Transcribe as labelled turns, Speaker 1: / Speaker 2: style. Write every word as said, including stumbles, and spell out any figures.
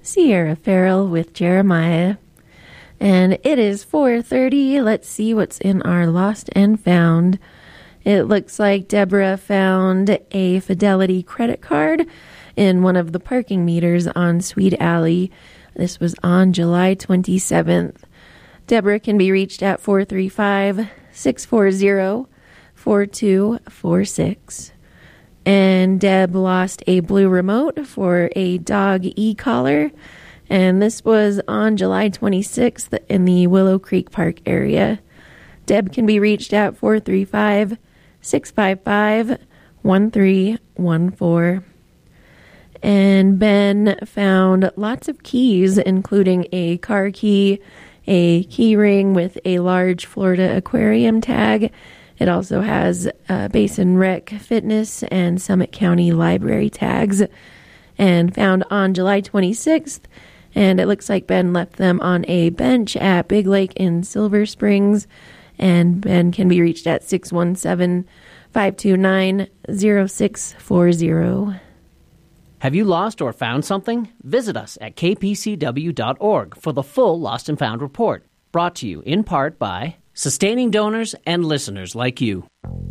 Speaker 1: Sierra Farrell with Jeremiah. And it is four thirty. Let's see what's in our Lost and Found. It looks like Deborah found a Fidelity credit card in one of the parking meters on Sweet Alley. This was on July twenty-seventh. Deborah can be reached at four three five, six four zero, four two four six. And Deb lost a blue remote for a dog e-collar. And this was on July twenty-sixth in the Willow Creek Park area. Deb can be reached at four three five, six five five, one three one four. And Ben found lots of keys, including a car key, a key ring with a large Florida aquarium tag. It also has uh, Basin Rec Fitness and Summit County Library tags, and found on July twenty-sixth. And it looks like Ben left them on a bench at Big Lake in Silver Springs. And Ben can be reached at six one seven, five two nine, zero six four zero.
Speaker 2: Have you lost or found something? Visit us at k p c w dot org for the full Lost and Found report. Brought to you in part by sustaining donors and listeners like you.